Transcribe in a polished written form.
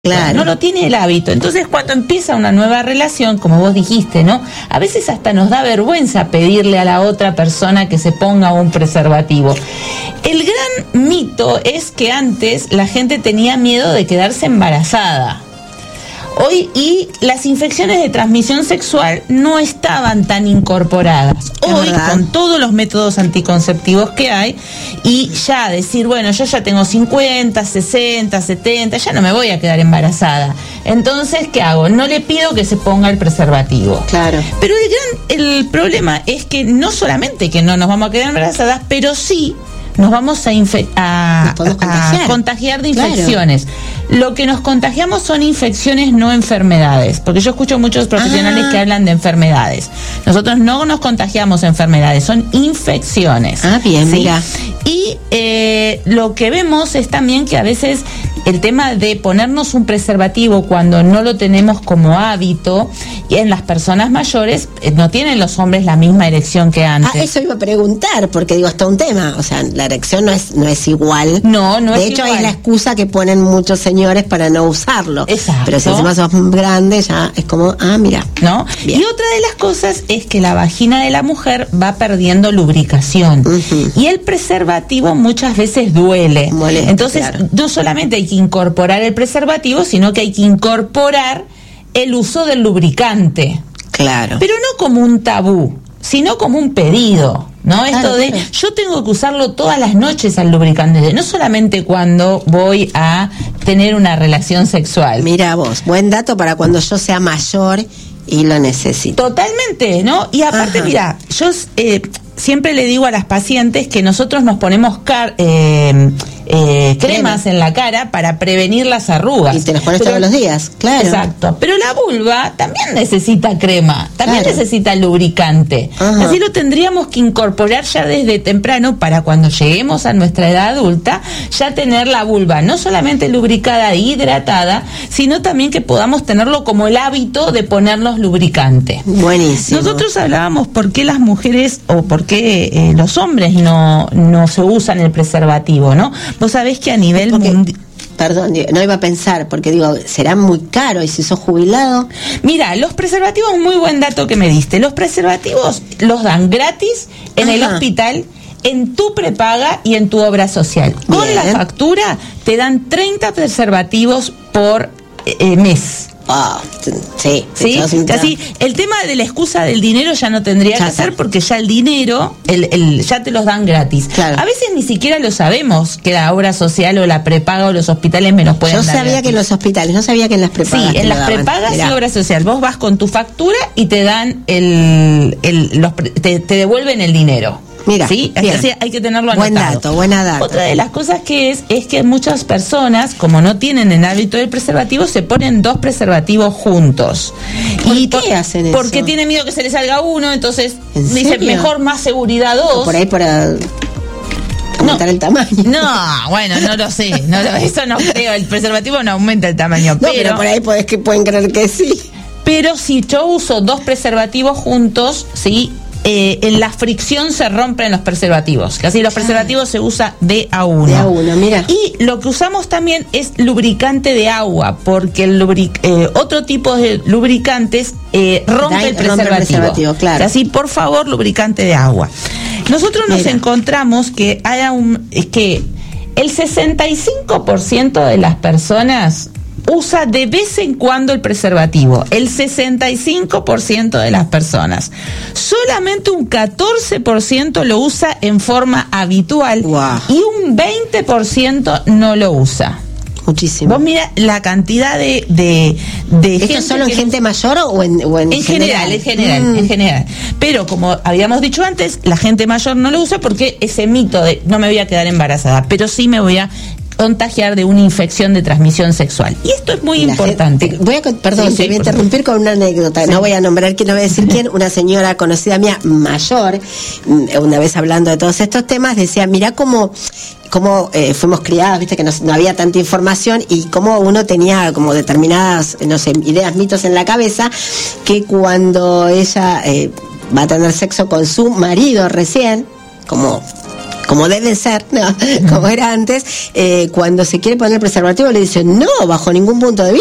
Claro. No lo tiene el hábito. Entonces, cuando empieza una nueva relación, como vos dijiste, ¿no? A veces hasta nos da vergüenza pedirle a la otra persona que se ponga un preservativo. El gran mito es que antes la gente tenía miedo de quedarse embarazada. Hoy, y las infecciones de transmisión sexual no estaban tan incorporadas. Hoy, con todos los métodos anticonceptivos que hay, y ya decir, bueno, yo ya tengo 50, 60, 70, ya no me voy a quedar embarazada. Entonces, ¿qué hago? No le pido que se ponga el preservativo. Claro. Pero el problema es que no solamente que no nos vamos a quedar embarazadas, pero sí nos vamos a contagiar de infecciones. Lo que nos contagiamos son infecciones, no enfermedades, porque yo escucho muchos profesionales que hablan de enfermedades. Nosotros no nos contagiamos enfermedades, son infecciones. Bien, ¿sí? Mira. Y lo que vemos es también que a veces el tema de ponernos un preservativo cuando no lo tenemos como hábito, y en las personas mayores no tienen los hombres la misma erección que antes. Eso iba a preguntar, porque digo, hasta un tema, o sea, la erección no es igual. No es igual. De hecho, es la excusa que ponen muchos señores para no usarlo. Exacto. Pero si encima sos grande, ya es como, mira. ¿No? Bien. Y otra de las cosas es que la vagina de la mujer va perdiendo lubricación. Y el preservativo muchas veces duele. Molesta, entonces, claro. No solamente hay que incorporar el preservativo, sino que hay que incorporar el uso del lubricante. Claro. Pero no como un tabú, sino como un pedido, ¿no? Claro, Esto de, claro. Yo tengo que usarlo todas las noches al lubricante, no solamente cuando voy a tener una relación sexual. Mira vos, buen dato para cuando yo sea mayor y lo necesito. Totalmente, ¿no? Y aparte, mira, yo siempre le digo a las pacientes que nosotros nos ponemos cremas en la cara para prevenir las arrugas. Y te las pones todos los días, claro. Exacto. Pero la vulva también necesita crema, también necesita lubricante. Así lo tendríamos que incorporar ya desde temprano para cuando lleguemos a nuestra edad adulta, ya tener la vulva no solamente lubricada e hidratada, sino también que podamos tenerlo como el hábito de ponernos lubricante. Buenísimo. Nosotros hablábamos por qué las mujeres o por qué los hombres no se usan el preservativo, ¿no? Vos sabés que a nivel mundial... Perdón, no iba a pensar, porque digo, será muy caro, y si sos jubilado... Mira, los preservativos, muy buen dato que me diste, los preservativos los dan gratis en el hospital, en tu prepaga y en tu obra social. Bien. Con la factura te dan 30 preservativos por mes. Sí. Así, el tema de la excusa del dinero ya no tendría que ser, porque ya el dinero ya te los dan gratis. Claro. A veces ni siquiera lo sabemos que la obra social o la prepaga o los hospitales me los pueden dar. Yo sabía gratis. que en los hospitales, no sabía que en las prepagas. Sí, en las prepagas y obra social. Vos vas con tu factura y te dan te devuelven el dinero. Mira, ¿sí? Así hay que tenerlo anotado. Buena data. Otra de las cosas que es que muchas personas, como no tienen el hábito del preservativo, se ponen 2 preservativos juntos. ¿Por qué hacen eso? Porque tienen miedo que se les salga uno, entonces serio? dicen mejor más seguridad 2. O por ahí para aumentar el tamaño. No, bueno, no lo sé. Eso no creo. El preservativo no aumenta el tamaño. No, pero por ahí pueden creer que sí. Pero si yo uso 2 preservativos juntos, ¿sí? En la fricción se rompen los preservativos. Casi los preservativos se usa de a uno. De a uno, mira. Y lo que usamos también es lubricante de agua, porque otro tipo de lubricantes rompe el preservativo. Claro. Así, por favor, lubricante de agua. Nosotros nos encontramos que que el 65% de las personas usa de vez en cuando el preservativo. El 65% de las personas. Solamente un 14% lo usa en forma habitual. Wow. Y un 20% no lo usa. Muchísimo. Vos mira la cantidad de ¿Esto gente solo en gente mayor o en general? En general. Pero como habíamos dicho antes, la gente mayor no lo usa porque ese mito de no me voy a quedar embarazada, pero sí me voy a contagiar de una infección de transmisión sexual. Y esto es muy importante. Te voy a interrumpir con una anécdota. No voy a nombrar quién, no voy a decir quién. Una señora conocida mía, mayor, una vez hablando de todos estos temas, decía, mirá cómo fuimos criadas, viste que no había tanta información, y cómo uno tenía como determinadas, no sé, ideas, mitos en la cabeza, que cuando ella va a tener sexo con su marido recién, como como debe ser, no, como era antes, cuando se quiere poner preservativo le dicen no, bajo ningún punto de vista.